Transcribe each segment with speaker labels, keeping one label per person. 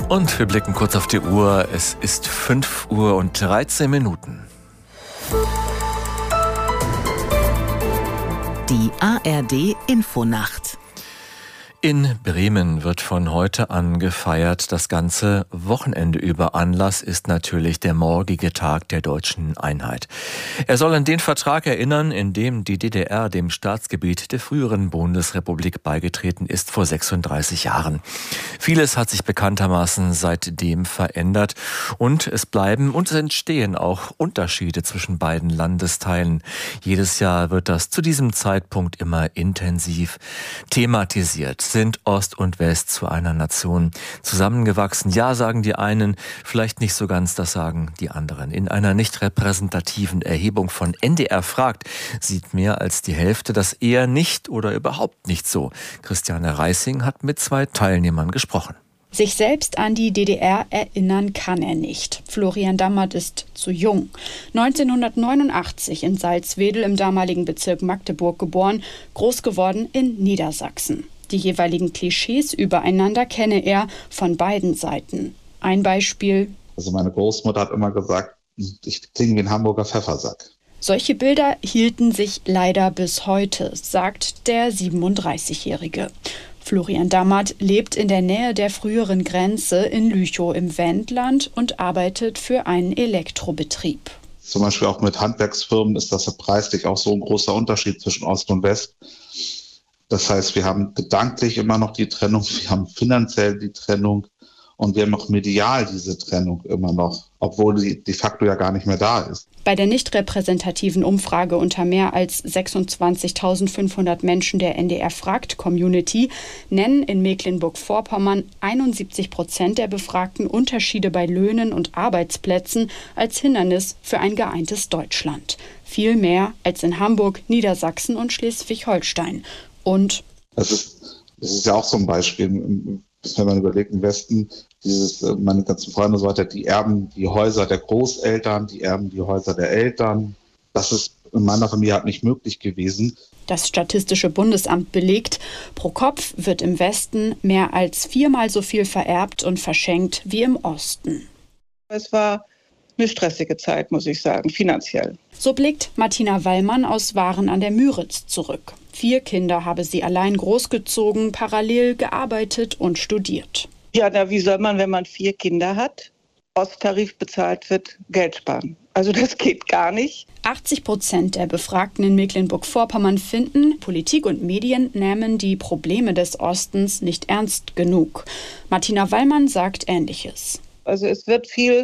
Speaker 1: Und wir blicken kurz auf die Uhr. Es ist 5:13 Uhr.
Speaker 2: Die ARD Infonacht.
Speaker 1: In Bremen wird von heute an gefeiert, das ganze Wochenende über. Anlass ist natürlich der morgige Tag der Deutschen Einheit. Er soll an den Vertrag erinnern, in dem die DDR dem Staatsgebiet der früheren Bundesrepublik beigetreten ist vor 36 Jahren. Vieles hat sich bekanntermaßen seitdem verändert und es bleiben und es entstehen auch Unterschiede zwischen beiden Landesteilen. Jedes Jahr wird das zu diesem Zeitpunkt immer intensiv thematisiert. Sind Ost und West zu einer Nation zusammengewachsen? Ja, sagen die einen, vielleicht nicht so ganz, das sagen die anderen. In einer nicht repräsentativen Erhebung von NDR fragt, sieht mehr als die Hälfte das eher nicht oder überhaupt nicht so. Christiane Reissing hat mit 2 Teilnehmern gesprochen.
Speaker 3: Sich selbst an die DDR erinnern kann er nicht. Florian Dammert ist zu jung. 1989 in Salzwedel im damaligen Bezirk Magdeburg geboren, groß geworden in Niedersachsen. Die jeweiligen Klischees übereinander kenne er von beiden Seiten. Ein Beispiel:
Speaker 4: Also meine Großmutter hat immer gesagt, ich klinge wie ein Hamburger Pfeffersack.
Speaker 3: Solche Bilder hielten sich leider bis heute, sagt der 37-Jährige. Florian Dammert lebt in der Nähe der früheren Grenze in Lüchow im Wendland und arbeitet für einen Elektrobetrieb.
Speaker 4: Zum Beispiel auch mit Handwerksfirmen ist das preislich auch so ein großer Unterschied zwischen Ost und West. Das heißt, wir haben gedanklich immer noch die Trennung, wir haben finanziell die Trennung und wir haben auch medial diese Trennung immer noch, obwohl sie de facto ja gar nicht mehr da ist.
Speaker 3: Bei der nicht repräsentativen Umfrage unter mehr als 26.500 Menschen der NDR-Fragt-Community nennen in Mecklenburg-Vorpommern 71% der Befragten Unterschiede bei Löhnen und Arbeitsplätzen als Hindernis für ein geeintes Deutschland. Viel mehr als in Hamburg, Niedersachsen und Schleswig-Holstein. Und
Speaker 4: das ist ja auch so ein Beispiel, wenn man überlegt, im Westen, meine ganzen Freunde und so weiter, die erben die Häuser der Großeltern, die erben die Häuser der Eltern. Das ist in meiner Familie halt nicht möglich gewesen.
Speaker 3: Das Statistische Bundesamt belegt, pro Kopf wird im Westen mehr als 4-mal so viel vererbt und verschenkt wie im Osten.
Speaker 5: Es war eine stressige Zeit, muss ich sagen, finanziell.
Speaker 3: So blickt Martina Wallmann aus Waren an der Müritz zurück. 4 Kinder habe sie allein großgezogen, parallel gearbeitet und studiert.
Speaker 5: Ja, wie soll man, wenn man 4 Kinder hat, Osttarif bezahlt wird, Geld sparen? Also das geht gar nicht.
Speaker 3: 80% der Befragten in Mecklenburg-Vorpommern finden, Politik und Medien nähmen die Probleme des Ostens nicht ernst genug. Martina Wallmann sagt Ähnliches.
Speaker 5: Also es wird viel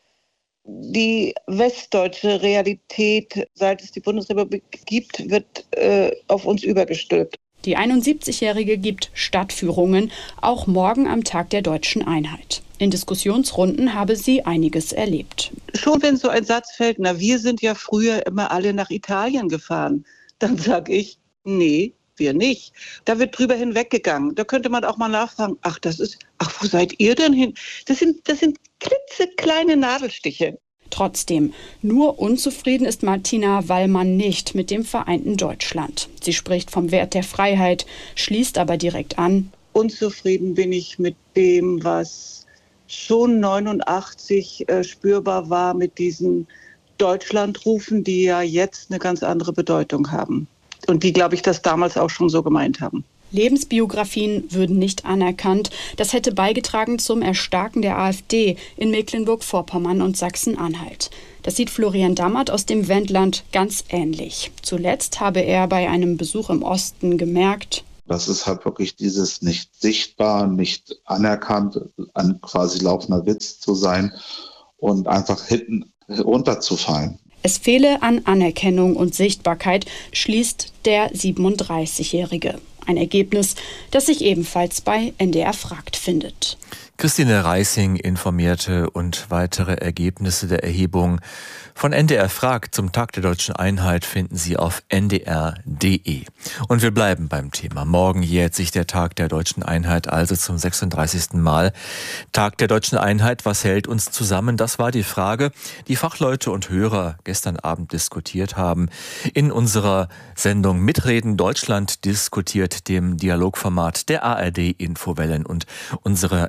Speaker 5: die westdeutsche Realität, seit es die Bundesrepublik gibt, wird auf uns übergestülpt.
Speaker 3: Die 71-Jährige gibt Stadtführungen, auch morgen am Tag der Deutschen Einheit. In Diskussionsrunden habe sie einiges erlebt.
Speaker 5: Schon wenn so ein Satz fällt, wir sind ja früher immer alle nach Italien gefahren, dann sage ich, nee, wir nicht. Da wird drüber hinweggegangen. Da könnte man auch mal nachfragen, wo seid ihr denn hin? Das sind klitzekleine Nadelstiche.
Speaker 3: Trotzdem, nur unzufrieden ist Martina Wallmann nicht mit dem vereinten Deutschland. Sie spricht vom Wert der Freiheit, schließt aber direkt an:
Speaker 5: Unzufrieden bin ich mit dem, was schon 89 spürbar war mit diesen Deutschlandrufen, die ja jetzt eine ganz andere Bedeutung haben. Und die, glaube ich, das damals auch schon so gemeint haben.
Speaker 3: Lebensbiografien würden nicht anerkannt. Das hätte beigetragen zum Erstarken der AfD in Mecklenburg-Vorpommern und Sachsen-Anhalt. Das sieht Florian Dammert aus dem Wendland ganz ähnlich. Zuletzt habe er bei einem Besuch im Osten gemerkt:
Speaker 4: Das ist halt wirklich dieses nicht sichtbar, nicht anerkannt, ein quasi laufender Witz zu sein und einfach hinten runterzufallen.
Speaker 3: Es fehle an Anerkennung und Sichtbarkeit, schließt der 37-Jährige. Ein Ergebnis, das sich ebenfalls bei NDR fragt findet.
Speaker 1: Christine Reissing informierte und weitere Ergebnisse der Erhebung von NDR fragt zum Tag der Deutschen Einheit finden Sie auf ndr.de. Und wir bleiben beim Thema. Morgen jährt sich der Tag der Deutschen Einheit, also zum 36. Mal. Tag der Deutschen Einheit, was hält uns zusammen? Das war die Frage, die Fachleute und Hörer gestern Abend diskutiert haben. In unserer Sendung Mitreden Deutschland diskutiert, dem Dialogformat der ARD Infowellen und unserer RBB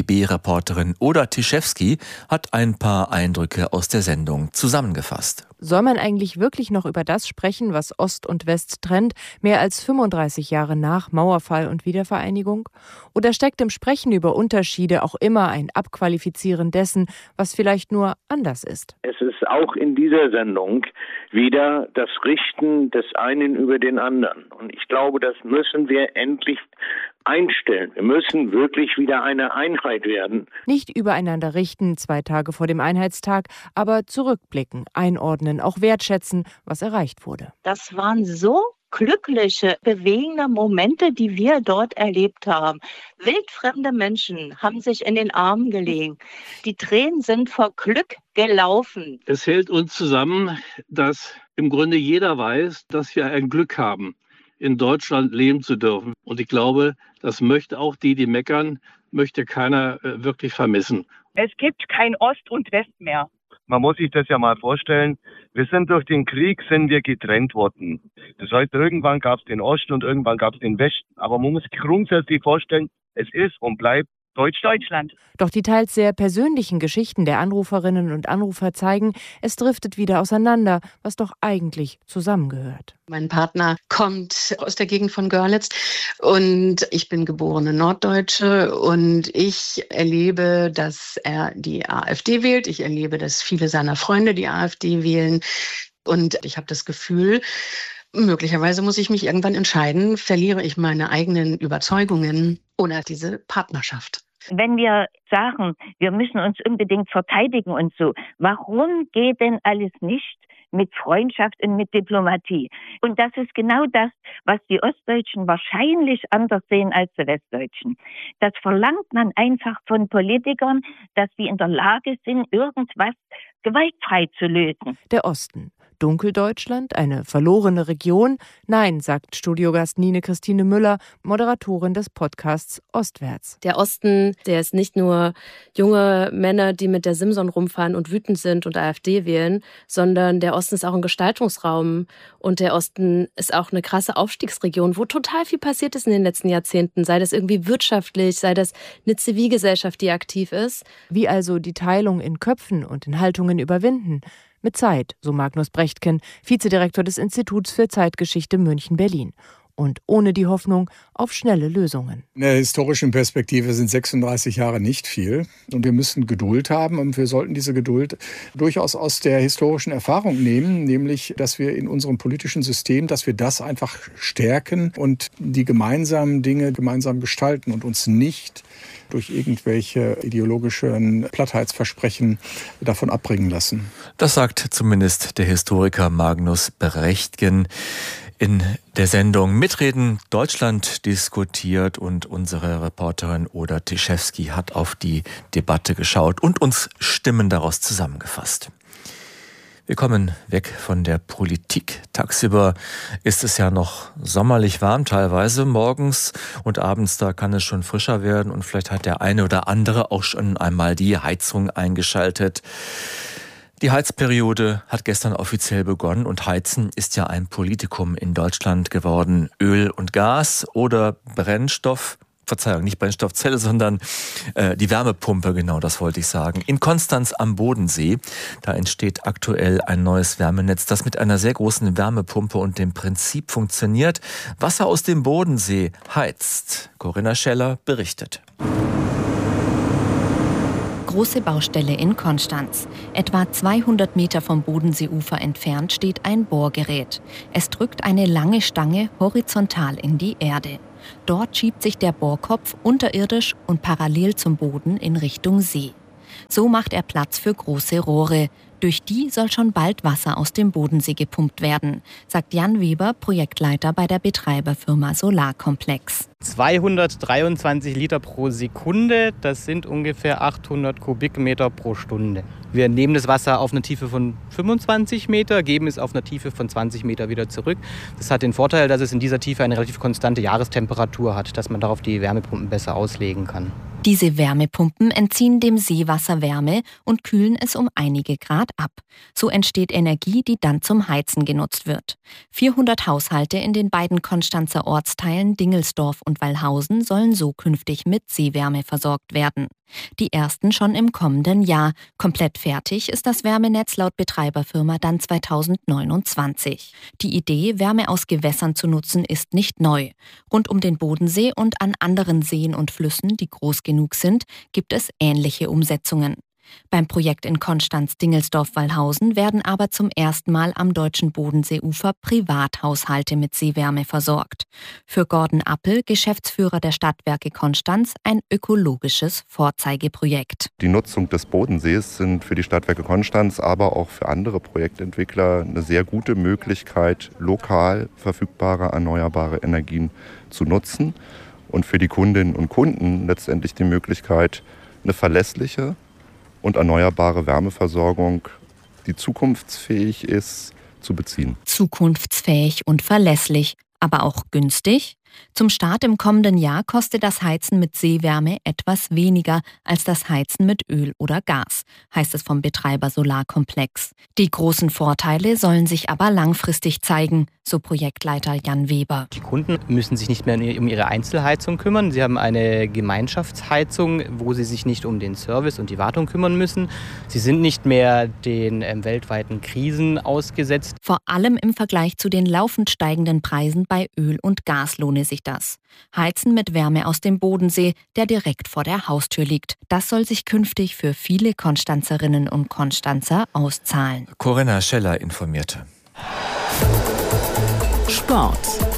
Speaker 1: RBB-Reporterin Oda Tischewski hat ein paar Eindrücke aus der Sendung zusammengefasst.
Speaker 6: Soll man eigentlich wirklich noch über das sprechen, was Ost und West trennt, mehr als 35 Jahre nach Mauerfall und Wiedervereinigung? Oder steckt im Sprechen über Unterschiede auch immer ein Abqualifizieren dessen, was vielleicht nur anders ist?
Speaker 7: Es ist auch in dieser Sendung wieder das Richten des einen über den anderen. Und ich glaube, das müssen wir endlich einstellen. Wir müssen wirklich wieder eine Einheit werden.
Speaker 6: Nicht übereinander richten, 2 Tage vor dem Einheitstag, aber zurückblicken, einordnen, auch wertschätzen, was erreicht wurde.
Speaker 8: Das waren so glückliche, bewegende Momente, die wir dort erlebt haben. Wildfremde Menschen haben sich in den Armen gelegen. Die Tränen sind vor Glück gelaufen.
Speaker 9: Es hält uns zusammen, dass im Grunde jeder weiß, dass wir ein Glück haben, in Deutschland leben zu dürfen. Und ich glaube, das möchte auch die meckern, möchte keiner wirklich vermissen.
Speaker 10: Es gibt kein Ost und West mehr.
Speaker 11: Man muss sich das ja mal vorstellen, wir sind durch den Krieg getrennt worden. Das heißt, irgendwann gab es den Osten und irgendwann gab es den Westen. Aber man muss sich grundsätzlich vorstellen, es ist und bleibt Deutschland.
Speaker 6: Doch die teils sehr persönlichen Geschichten der Anruferinnen und Anrufer zeigen, es driftet wieder auseinander, was doch eigentlich zusammengehört.
Speaker 12: Mein Partner kommt aus der Gegend von Görlitz und ich bin geborene Norddeutsche und ich erlebe, dass er die AfD wählt. Ich erlebe, dass viele seiner Freunde die AfD wählen und ich habe das Gefühl, möglicherweise muss ich mich irgendwann entscheiden, verliere ich meine eigenen Überzeugungen oder diese Partnerschaft.
Speaker 8: Wenn wir sagen, wir müssen uns unbedingt verteidigen und so, warum geht denn alles nicht mit Freundschaft und mit Diplomatie? Und das ist genau das, was die Ostdeutschen wahrscheinlich anders sehen als die Westdeutschen. Das verlangt man einfach von Politikern, dass sie in der Lage sind, irgendwas gewaltfrei zu lösen.
Speaker 6: Der Osten. Dunkeldeutschland, eine verlorene Region? Nein, sagt Studiogast Nine Christine Müller, Moderatorin des Podcasts Ostwärts.
Speaker 13: Der Osten, der ist nicht nur junge Männer, die mit der Simson rumfahren und wütend sind und AfD wählen, sondern der Osten ist auch ein Gestaltungsraum und der Osten ist auch eine krasse Aufstiegsregion, wo total viel passiert ist in den letzten Jahrzehnten, sei das irgendwie wirtschaftlich, sei das eine Zivilgesellschaft, die aktiv ist.
Speaker 6: Wie also die Teilung in Köpfen und in Haltungen überwinden? Mit Zeit, so Magnus Brechtken, Vizedirektor des Instituts für Zeitgeschichte München-Berlin. Und ohne die Hoffnung auf schnelle Lösungen.
Speaker 14: In der historischen Perspektive sind 36 Jahre nicht viel. Und wir müssen Geduld haben. Und wir sollten diese Geduld durchaus aus der historischen Erfahrung nehmen. Nämlich, dass wir in unserem politischen System, dass wir das einfach stärken und die gemeinsamen Dinge gemeinsam gestalten und uns nicht durch irgendwelche ideologischen Plattheitsversprechen davon abbringen lassen.
Speaker 1: Das sagt zumindest der Historiker Magnus Brechtken in der Sendung Mitreden Deutschland diskutiert und unsere Reporterin Oda Tischewski hat auf die Debatte geschaut und uns Stimmen daraus zusammengefasst. Wir kommen weg von der Politik. Tagsüber ist es ja noch sommerlich warm teilweise. Morgens und abends, da kann es schon frischer werden. Und vielleicht hat der eine oder andere auch schon einmal die Heizung eingeschaltet. Die Heizperiode hat gestern offiziell begonnen und Heizen ist ja ein Politikum in Deutschland geworden. Öl und Gas oder Brennstoff. Verzeihung, nicht Brennstoffzelle, sondern die Wärmepumpe, genau, das wollte ich sagen. In Konstanz am Bodensee, da entsteht aktuell ein neues Wärmenetz, das mit einer sehr großen Wärmepumpe und dem Prinzip funktioniert, Wasser aus dem Bodensee heizt. Corinna Scheller berichtet.
Speaker 15: Große Baustelle in Konstanz. Etwa 200 Meter vom Bodenseeufer entfernt steht ein Bohrgerät. Es drückt eine lange Stange horizontal in die Erde. Dort schiebt sich der Bohrkopf unterirdisch und parallel zum Boden in Richtung See. So macht er Platz für große Rohre. Durch die soll schon bald Wasser aus dem Bodensee gepumpt werden, sagt Jan Weber, Projektleiter bei der Betreiberfirma Solarkomplex.
Speaker 16: 223 Liter pro Sekunde, das sind ungefähr 800 Kubikmeter pro Stunde. Wir nehmen das Wasser auf einer Tiefe von 25 Meter, geben es auf einer Tiefe von 20 Meter wieder zurück. Das hat den Vorteil, dass es in dieser Tiefe eine relativ konstante Jahrestemperatur hat, dass man darauf die Wärmepumpen besser auslegen kann.
Speaker 15: Diese Wärmepumpen entziehen dem Seewasser Wärme und kühlen es um einige Grad ab. So entsteht Energie, die dann zum Heizen genutzt wird. 400 Haushalte in den beiden Konstanzer Ortsteilen Dingelsdorf und Wallhausen sollen so künftig mit Seewärme versorgt werden. Die ersten schon im kommenden Jahr. Komplett fertig ist das Wärmenetz laut Betreiberfirma dann 2029. Die Idee, Wärme aus Gewässern zu nutzen, ist nicht neu. Rund um den Bodensee und an anderen Seen und Flüssen, die groß genug sind, gibt es ähnliche Umsetzungen. Beim Projekt in Konstanz-Dingelsdorf-Wallhausen werden aber zum ersten Mal am deutschen Bodenseeufer Privathaushalte mit Seewärme versorgt. Für Gordon Appel, Geschäftsführer der Stadtwerke Konstanz, ein ökologisches Vorzeigeprojekt.
Speaker 17: Die Nutzung des Bodensees sind für die Stadtwerke Konstanz, aber auch für andere Projektentwickler eine sehr gute Möglichkeit, lokal verfügbare erneuerbare Energien zu nutzen und für die Kundinnen und Kunden letztendlich die Möglichkeit, eine verlässliche und erneuerbare Wärmeversorgung, die zukunftsfähig ist, zu beziehen.
Speaker 15: Zukunftsfähig und verlässlich, aber auch günstig? Zum Start im kommenden Jahr kostet das Heizen mit Seewärme etwas weniger als das Heizen mit Öl oder Gas, heißt es vom Betreiber Solarkomplex. Die großen Vorteile sollen sich aber langfristig zeigen, so Projektleiter Jan Weber.
Speaker 16: Die Kunden müssen sich nicht mehr um ihre Einzelheizung kümmern. Sie haben eine Gemeinschaftsheizung, wo sie sich nicht um den Service und die Wartung kümmern müssen. Sie sind nicht mehr den weltweiten Krisen ausgesetzt.
Speaker 15: Vor allem im Vergleich zu den laufend steigenden Preisen bei Öl und Gas lohne sich das. Heizen mit Wärme aus dem Bodensee, der direkt vor der Haustür liegt. Das soll sich künftig für viele Konstanzerinnen und Konstanzer auszahlen.
Speaker 1: Corinna Scheller informierte.
Speaker 2: Sport.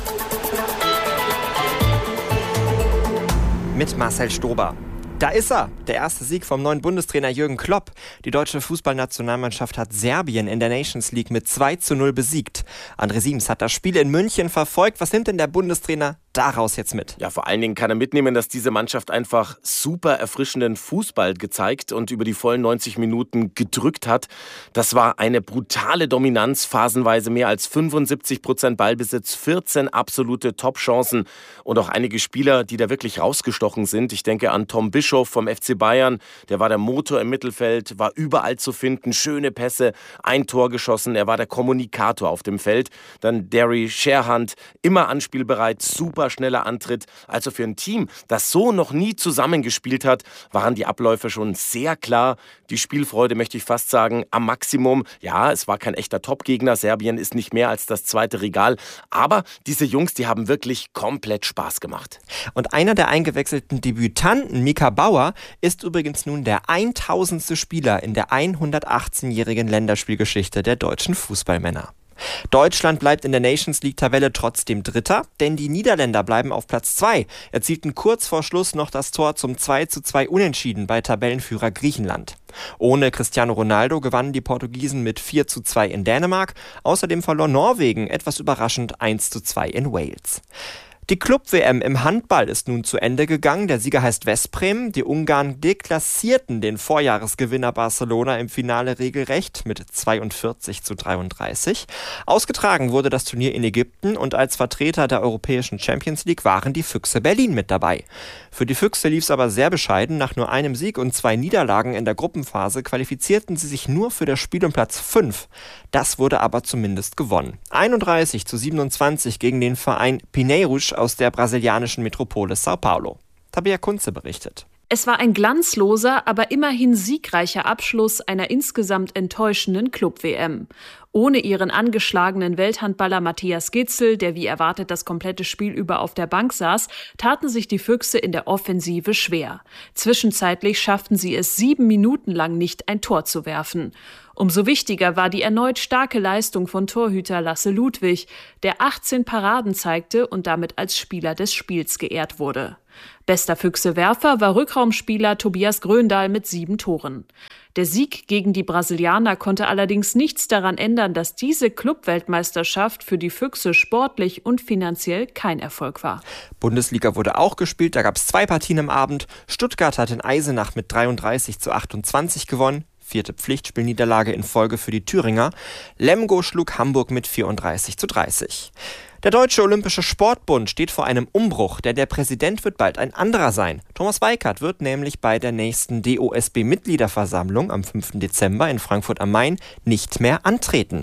Speaker 18: Mit Marcel Stober. Da ist er, der erste Sieg vom neuen Bundestrainer Jürgen Klopp. Die deutsche Fußballnationalmannschaft hat Serbien in der Nations League mit 2:0 besiegt. André Siems hat das Spiel in München verfolgt. Was nimmt denn der Bundestrainer daraus jetzt mit?
Speaker 19: Ja, vor allen Dingen kann er mitnehmen, dass diese Mannschaft einfach super erfrischenden Fußball gezeigt und über die vollen 90 Minuten gedrückt hat. Das war eine brutale Dominanz, phasenweise mehr als 75% Ballbesitz, 14 absolute Top-Chancen und auch einige Spieler, die da wirklich rausgestochen sind. Ich denke an Tom Bischof vom FC Bayern, der war der Motor im Mittelfeld, war überall zu finden, schöne Pässe, ein Tor geschossen, er war der Kommunikator auf dem Feld. Dann Derry Sherhand, immer anspielbereit, super schneller Antritt. Also für ein Team, das so noch nie zusammengespielt hat, waren die Abläufe schon sehr klar. Die Spielfreude, möchte ich fast sagen, am Maximum. Ja, es war kein echter Top-Gegner. Serbien ist nicht mehr als das zweite Regal. Aber diese Jungs, die haben wirklich komplett Spaß gemacht.
Speaker 18: Und einer der eingewechselten Debütanten, Mika Bauer, ist übrigens nun der 1000. Spieler in der 118-jährigen Länderspielgeschichte der deutschen Fußballmänner. Deutschland bleibt in der Nations League-Tabelle trotzdem Dritter, denn die Niederländer bleiben auf Platz 2, erzielten kurz vor Schluss noch das Tor zum 2:2 Unentschieden bei Tabellenführer Griechenland. Ohne Cristiano Ronaldo gewannen die Portugiesen mit 4:2 in Dänemark, außerdem verlor Norwegen etwas überraschend 1:2 in Wales. Die Club-WM im Handball ist nun zu Ende gegangen. Der Sieger heißt Veszprém. Die Ungarn deklassierten den Vorjahresgewinner Barcelona im Finale regelrecht mit 42:33. Ausgetragen wurde das Turnier in Ägypten und als Vertreter der europäischen Champions League waren die Füchse Berlin mit dabei. Für die Füchse lief es aber sehr bescheiden. Nach nur einem Sieg und 2 Niederlagen in der Gruppenphase qualifizierten sie sich nur für das Spiel um Platz 5. Das wurde aber zumindest gewonnen. 31:27 gegen den Verein Pinheiros aus der brasilianischen Metropole Sao Paulo. Tabea Kunze berichtet.
Speaker 20: Es war ein glanzloser, aber immerhin siegreicher Abschluss einer insgesamt enttäuschenden Club-WM. Ohne ihren angeschlagenen Welthandballer Matthias Gitzel, der wie erwartet das komplette Spiel über auf der Bank saß, taten sich die Füchse in der Offensive schwer. Zwischenzeitlich schafften sie es 7 Minuten lang nicht, ein Tor zu werfen. Umso wichtiger war die erneut starke Leistung von Torhüter Lasse Ludwig, der 18 Paraden zeigte und damit als Spieler des Spiels geehrt wurde. Bester Füchsewerfer war Rückraumspieler Tobias Gröndahl mit 7 Toren. Der Sieg gegen die Brasilianer konnte allerdings nichts daran ändern, dass diese Clubweltmeisterschaft für die Füchse sportlich und finanziell kein Erfolg war.
Speaker 18: Bundesliga wurde auch gespielt, da gab es 2 Partien am Abend. Stuttgart hat in Eisenach mit 33:28 gewonnen. 4. Pflichtspielniederlage in Folge für die Thüringer. Lemgo schlug Hamburg mit 34:30. Der Deutsche Olympische Sportbund steht vor einem Umbruch, denn der Präsident wird bald ein anderer sein. Thomas Weikert wird nämlich bei der nächsten DOSB-Mitgliederversammlung am 5. Dezember in Frankfurt am Main nicht mehr antreten.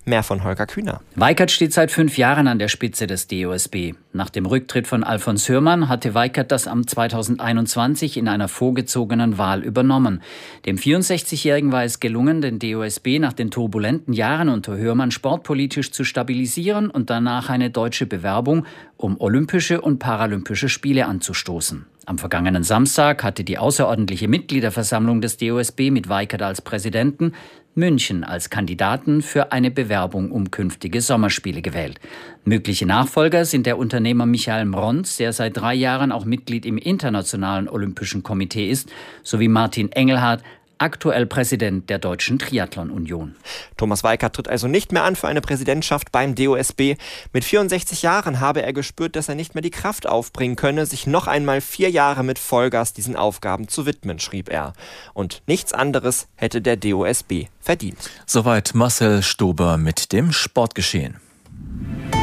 Speaker 18: Mehr von Holger Kühner.
Speaker 21: Weikert steht seit 5 Jahren an der Spitze des DOSB. Nach dem Rücktritt von Alfons Hürmann hatte Weikert das Amt 2021 in einer vorgezogenen Wahl übernommen. Dem 64-Jährigen war es gelungen, den DOSB nach den turbulenten Jahren unter Hürmann sportpolitisch zu stabilisieren und danach eine deutsche Bewerbung um Olympische und Paralympische Spiele anzustoßen. Am vergangenen Samstag hatte die außerordentliche Mitgliederversammlung des DOSB mit Weikert als Präsidenten München als Kandidaten für eine Bewerbung um künftige Sommerspiele gewählt. Mögliche Nachfolger sind der Unternehmer Michael Mronz, der seit 3 Jahren auch Mitglied im Internationalen Olympischen Komitee ist, sowie Martin Engelhardt, aktuell Präsident der Deutschen Triathlon-Union.
Speaker 18: Thomas Weikert tritt also nicht mehr an für eine Präsidentschaft beim DOSB. Mit 64 Jahren habe er gespürt, dass er nicht mehr die Kraft aufbringen könne, sich noch einmal 4 Jahre mit Vollgas diesen Aufgaben zu widmen, schrieb er. Und nichts anderes hätte der DOSB verdient.
Speaker 1: Soweit Marcel Stober mit dem Sportgeschehen.